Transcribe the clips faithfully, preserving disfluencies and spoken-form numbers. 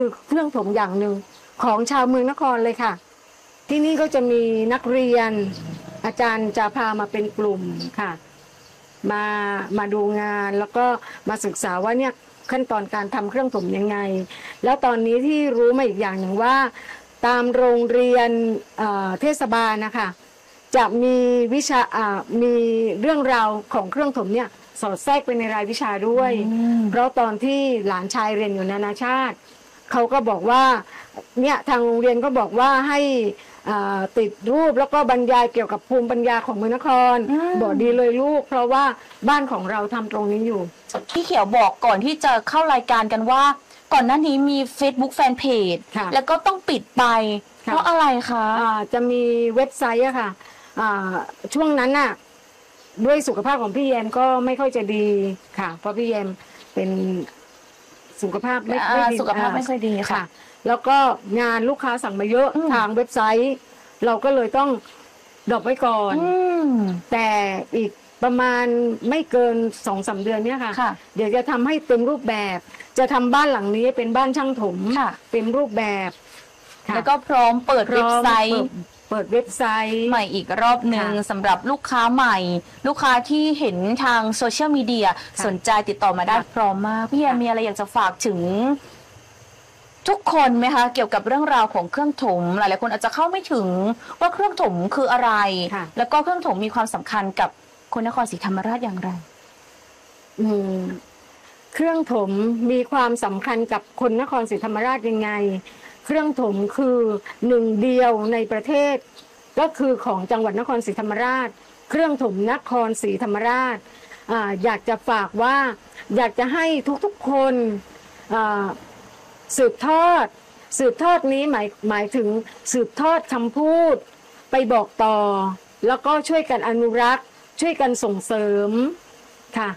คือเครื่องถมอย่างหนึ่งของชาวเมืองนครเลยค่ะที่นี่ก็จะมีนักเรียนอาจารย์จะพามาเป็นกลุ่มค่ะมามาดูงานแล้วก็มาศึกษาว่าเนี่ยขั้นตอนการทำเครื่องถมยังไงแล้วตอนนี้ที่รู้มาอีกอย่างหนึ่งว่าตามโรงเรียนเทศบาลนะคะจะมีวิชามีเรื่องราวของเครื่องถมเนี่ยสอดแทรกไปในรายวิชาด้วยเพราะตอนที่หลานชายเรียนอยู่นานาชาติเขาก็บอกว่าเนี่ยทางโรงเรียนก็บอกว่าให้ติดรูปแล้วก็บรรยายเกี่ยวกับภูมิปัญญาของเมืองนครบอกดีเลยลูกเพราะว่าบ้านของเราทำตรงนี้อยู่พี่เขียวบอกก่อนที่จะเข้ารายการกันว่าก่อนหน้านี้มี Facebook Fanpage แล้วก็ต้องปิดไปเพราะอะไรคะะจะมีเว็บไซต์อะค่ะช่วงนั้นน่ะด้วยสุขภาพของพี่แยมก็ไม่ค่อยจะดีค่ะเพราะพี่แยมเป็นสุขภาพไม่ค่อยดีสุขภาพไม่ค่อยดีค่ะแล้วก็งานลูกค้าสั่งมาเยอะทางเว็บไซต์เราก็เลยต้องดรอปไว้ก่อนแต่อีกประมาณไม่เกินสองสามเดือนเนี้ยค่ะเดี๋ยวจะทำให้เต็มรูปแบบจะทำบ้านหลังนี้เป็นบ้านช่างถมเต็มรูปแบบแล้วก็พร้อมเปิดเว็บไซต์เปิดเว็บไซต์ใหม่อีกรอบหนึ่งสำหรับลูกค้าใหม่ลูกค้าที่เห็นทางโซเชียลมีเดียสนใจติดต่อมาได้พร้อมมากพี่แอมมีอะไรอยากจะฝากถึงทุกคนไหมคะเกี่ยวกับเรื่องราวของเครื่องถมหลายๆคนอาจจะเข้าไม่ถึงว่าเครื่องถมคืออะไรแล้วก็เครื่องถมมีความสำคัญกับคนนครศรีธรรมราชอย่างไรอืมเครื่องถมมีความสำคัญกับคนนครศรีธรรมราชยังไงเครื่องถมคือหนึ่งเดียวในประเทศก็คือของจังหวัดนครศรีธรรมราชเครื่องถมนครศรีธรรมราชอ่าอยากจะฝากว่าอยากจะให้ทุกๆคนอ่าสืบทอดสืบทอดนี้หมายหมายถึงสืบทอดคำพูดไปบอกต่อแล้วก็ช่วยกันอนุรักษ์ช่วยกันส่งเสริมค่ะ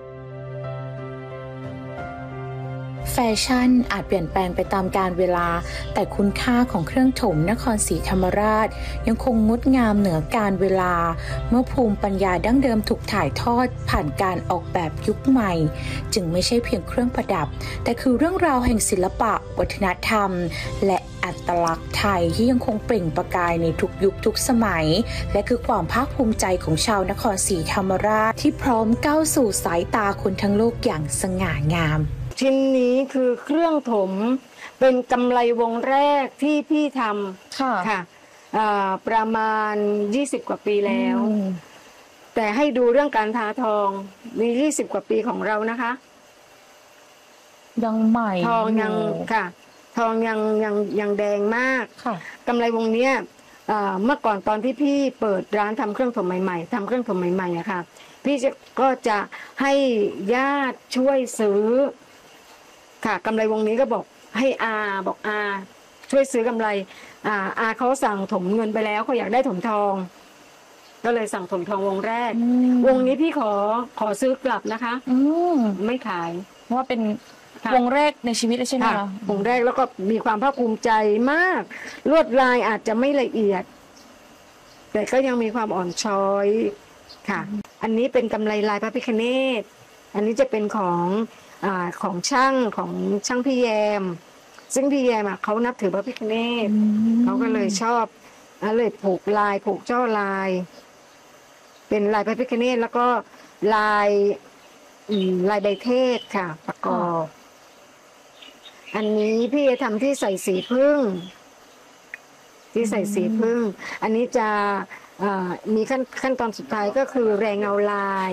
แฟชั่นอาจเปลี่ยนแปลงไปตามกาลเวลาแต่คุณค่าของเครื่องถมนครศรีธรรมราชยังคงงดงามเหนือกาลเวลาเมื่อภูมิปัญญาดั้งเดิมถูกถ่ายทอดผ่านการออกแบบยุคใหม่จึงไม่ใช่เพียงเครื่องประดับแต่คือเรื่องราวแห่งศิลปะวัฒนธรรมและอัตลักษณ์ไทยที่ยังคงเปล่งประกายในทุกยุคทุกสมัยและคือความภาคภูมิใจของชาวนครศรีธรรมราชที่พร้อมก้าวสู่สายตาคนทั้งโลกอย่างสง่างามชิ้นนี้คือเครื่องถมเป็นกำไลวงแรกที่พี่ทำค่ะค่ะประมาณยี่สิบกว่าปีแล้วแต่ให้ดูเรื่องการทาทองมียี่สิบกว่าปีของเรานะคะยังใหม่ทองยังค่ะทองยังยังยังแดงมากค่ะกำไลวงเนี้ยเมื่อก่อนตอนที่พี่เปิดร้านทำเครื่องถมใหม่ๆทำเครื่องถมใหม่ๆอะค่ะพี่จะก็จะให้ญาติช่วยซื้อค่ะกำไรวงนี้ก็บอกให้อาบอกอาช่วยซื้อกำไรอาอาเขาสั่งถมเงินไปแล้วเขาอยากได้ถมทองก็เลยสั่งถมทองวงแรกวงนี้พี่ขอขอซื้อกลับนะคะไม่ขายเพราะว่าเป็นวงแรกในชีวิตเลยใช่ไหมคะวงแรกแล้วก็มีความภาคภูมิใจมากลวดลายอาจจะไม่ละเอียดแต่ก็ยังมีความอ่อนช้อยค่ะอันนี้เป็นกำไรลายพระพิฆเนศอันนี้จะเป็นของอ่าของช่างของช่างพี่แยมซึ่งพี่แยมอ่ะเขานับถือพระพิฆเนศเขาก็เลยชอบเลยผูกลายผูกเจ้าลายเป็นลายพระพิฆเนศแล้วก็ลายลายใบเทศค่ะประกอบอันนี้พี่จะทำที่ใส่สีพึ่งที่ใส่สีพึ่งอันนี้จะมีขั้นขั้นตอนสุดท้ายก็คือแรงเงาลาย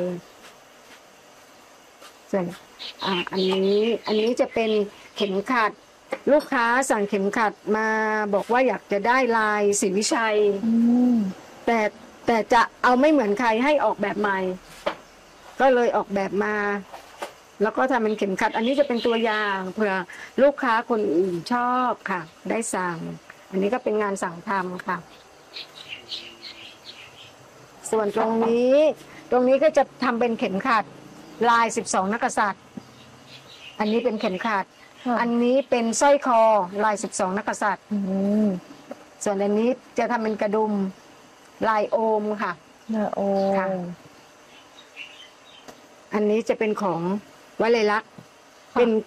ส่วนอันนี้อันนี้จะเป็นเข็มขัดลูกค้าสั่งเข็มขัดมาบอกว่าอยากจะได้ลายศรีวิชัยแต่แต่จะเอาไม่เหมือนใครให้ออกแบบใหม่ก็เลยออกแบบมาแล้วก็ทำเป็นเข็มขัดอันนี้จะเป็นตัวอย่างเผื่อลูกค้าคนอื่นชอบค่ะได้สั่งอันนี้ก็เป็นงานสั่งทำค่ะส่วนตรงนี้ตรงนี้ก็จะทำเป็นเข็มขัดลายสิบสองนักกษัตริย์อันนี้เป็นเข็มขัดอันนี้เป็นสร้อยคอลายสิบสองนักกษัตริย์ส่วนอันนี้จะทำเป็นกระดุมลายโอมค่ะลายโอมอันนี้จะเป็นของวลัยลักษณ์เป็น